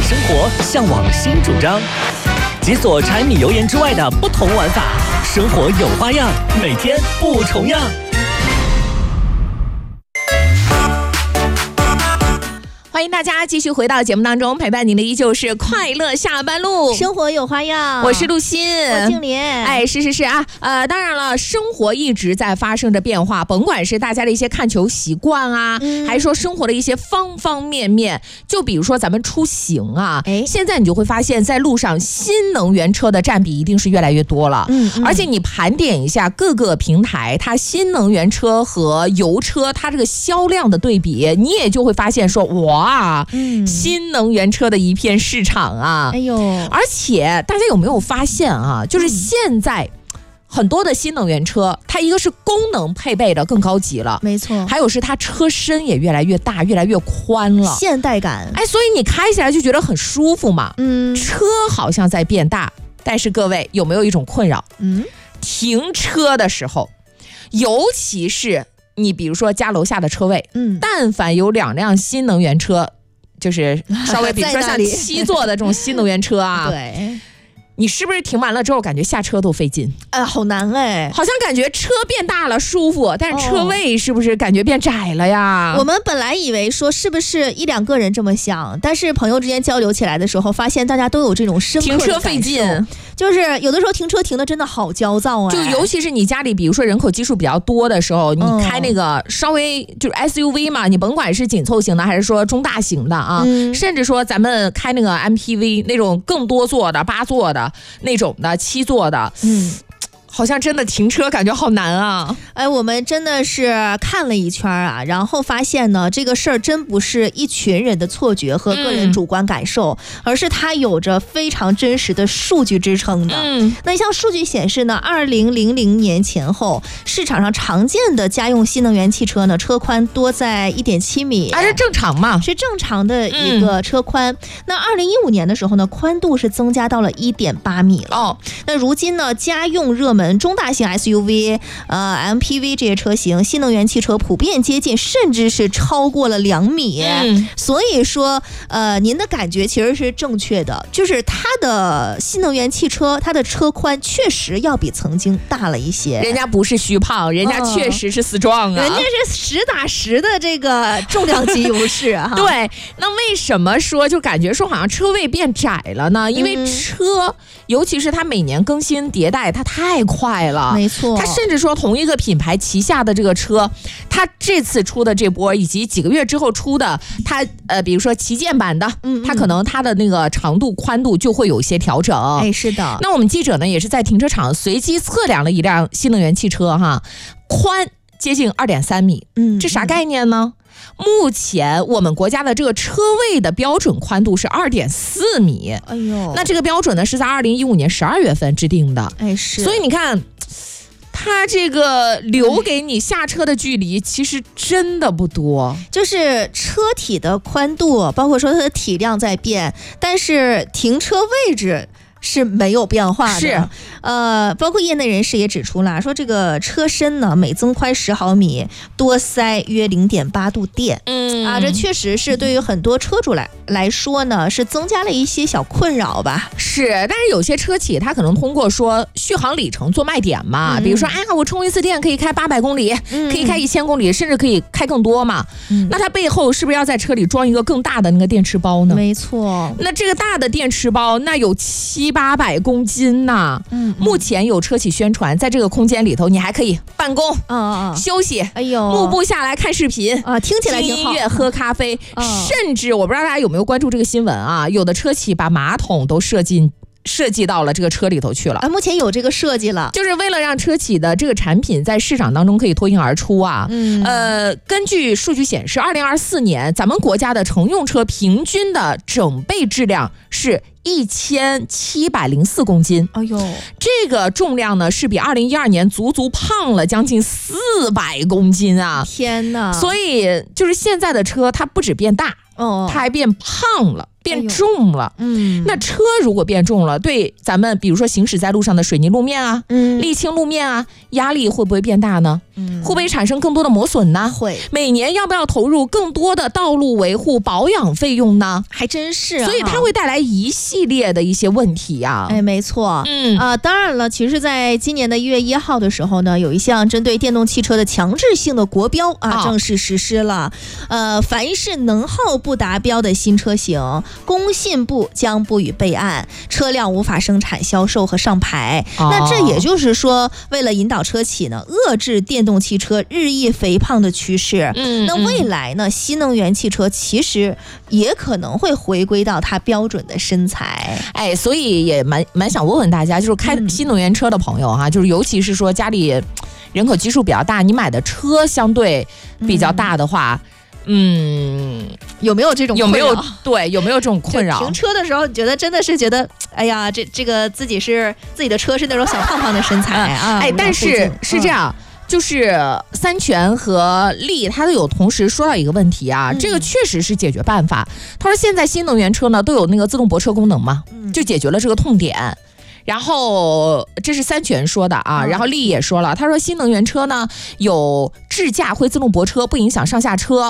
生活，向往新主张。解锁柴米油盐之外的不同玩法，生活有花样，每天不重样。 欢迎大家继续回到节目当中，陪伴您的依旧是快乐下班路， 生活有花样。 我是陆欣， 我静莲。 哎，是啊，当然了，生活一直在发生着变化，甭管是大家的一些看球习惯啊，还是说生活的一些方方面面，就比如说咱们出行啊，现在你就会发现，在路上新能源车的占比一定是越来越多了。而且你盘点一下各个平台，它新能源车和油车它这个销量的对比，你也就会发现说，哇。新能源车的一片市场啊！哎呦，而且大家有没有发现啊？就是现在很多的新能源车，它一个是功能配备的更高级了， 没错， 还有是它车身也越来越大，越来越宽了， 现代感。 哎，所以你开起来就觉得很舒服嘛。车好像在变大，但是各位有没有一种困扰？停车的时候，尤其是你比如说家楼下的车位，但凡有2辆新能源车，就是稍微比如说像7座的这种新能源车啊， 对， 你是不是停完了之后感觉下车都费劲？ 好难哎， 好像感觉车变大了舒服，但是车位是不是感觉变窄了呀？ 我们本来以为说是不是1、2个人这么想，但是朋友之间交流起来的时候，发现大家都有这种深刻的停车费劲。 就是有的时候停车停的真的好焦躁就尤其是你家里比如说人口基数比较多的时候，你开那个稍微就是 SUV 嘛，你甭管是紧凑型的还是说中大型的啊，甚至说咱们开那个 MPV 那种更多座的8座的那种的7座的，好像真的停车感觉好难啊！ 哎，我们真的是看了一圈啊，然后发现呢，这个事儿真不是一群人的错觉和个人主观感受，而是它有着非常真实的数据支撑的。那像数据显示呢，2000年前后，市场上常见的家用新能源汽车呢，车宽多在1.7米， 还是正常嘛？ 是正常的一个车宽。那2015年的时候呢，宽度是增加到了1.8米了。那如今呢，家用热门中大型 SUV、MPV 这些车型，新能源汽车普遍接近，甚至是超过了2米。所以说，您的感觉其实是正确的，就是它的新能源汽车，它的车宽确实要比曾经大了一些。 人家不是虚胖，人家确实是strong啊， 人家是实打实的这个重量级优势啊。 对，那为什么说就感觉说好像车位变窄了呢？因为车，尤其是它每年更新迭代，它太快了， 没错。 它甚至说同一个品牌旗下的这个车，它这次出的这波以及几个月之后出的，它比如说旗舰版的，它可能它的那个长度宽度就会有一些调整。 哎，是的。 那我们记者呢也是在停车场随机测量了一辆新能源汽车哈，宽接近2.3米，这啥概念呢？目前我们国家的这个车位的标准宽度是2.4米，哎呦，那这个标准呢是在2015年12月份制定的， 哎是， 所以你看，它这个留给你下车的距离其实真的不多， 就是车体的宽度，包括说它的体量在变，但是停车位置是没有变化的。 是， 包括业内人士也指出了，说这个车身呢每增宽10毫米，多塞约0.8度电。这确实是对于很多车主来说呢，是增加了一些小困扰吧。 是，但是有些车企它可能通过说续航里程做卖点嘛，比如说，我充一次电可以开800公里，可以开1000公里，甚至可以开更多嘛。那它背后是不是要在车里装一个更大的那个电池包呢？ 没错。 那这个大的电池包，那有700-800公斤呐。目前有车企宣传，在这个空间里头，你还可以办公、休息，幕布下来看视频啊，听起来挺好。 听音乐、喝咖啡，甚至我不知道大家有没有关注这个新闻啊？有的车企把马桶都设计到了这个车里头去了。 目前有这个设计了， 就是为了让车企的这个产品在市场当中可以脱颖而出啊。根据数据显示，2024年咱们国家的乘用车平均的整备质量是1704公斤。哎呦，这个重量呢是比2012年足胖了将近400公斤啊！ 天哪！ 所以就是现在的车它不止变大，它还变胖了。 变重了。那车如果变重了，对咱们比如说行驶在路上的水泥路面啊，沥青路面啊，压力会不会变大呢？会不会产生更多的磨损呢？ 会。 每年要不要投入更多的道路维护保养费用呢？ 还真是啊。 所以它会带来一系列的一些问题啊。 没错。当然了，其实在今年的1月1号的时候呢，有一项针对电动汽车的强制性的国标正式实施了。凡是能耗不达标的新车型，工信部将不予备案，车辆无法生产、销售和上牌。那这也就是说，为了引导车企呢，遏制电动汽车日益肥胖的趋势。那未来呢，新能源汽车其实也可能会回归到它标准的身材。 所以也蛮想问问大家，就是开新能源车的朋友哈，就是尤其是说家里人口基数比较大，你买的车相对比较大的话。 有没有这种困扰？ 有没有这种困扰？ 停车的时候，你觉得真的是觉得，哎呀，这个自己的车是那种小胖胖的身材但是是这样，就是三全和力他都有同时说到一个问题啊，这个确实是解决办法。他说现在新能源车呢都有那个自动泊车功能嘛，就解决了这个痛点。然后这是三全说的啊，然后力也说了，他说新能源车呢有智驾会自动泊车，不影响上下车。